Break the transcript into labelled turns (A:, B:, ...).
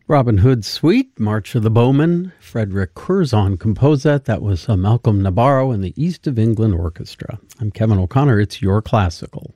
A: Robin Hood's Suite, March of the Bowmen, Frederick Curzon composed that. That was Malcolm Nabarro and the East of England Orchestra. I'm Kevin O'Connor. It's Your Classical.